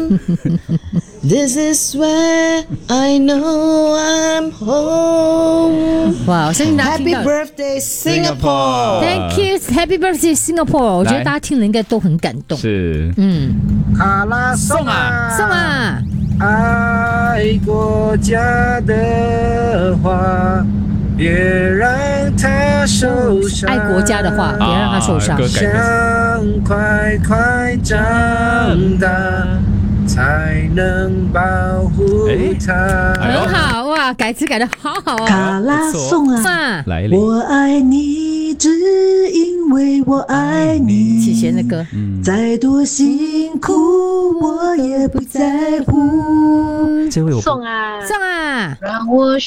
This is where I know I'm home. 哇，我相信大家听 Happy 到 birthday, Singapore! Thank you, Happy birthday, Singapore！ 我觉得大家听了应该都很感动。 是， 卡拉送啊送啊！ 爱国家的话，别让他受伤。 爱国家的话，别让他受伤。 歌改想快快长大，才能保护他。 很好哇，改词改的好好啊！ 卡拉颂啊， 来临， 我爱你，只因为我爱你。 启贤的歌， 再多辛苦，我也不在乎。 这位我不送啊， 送啊！ 让我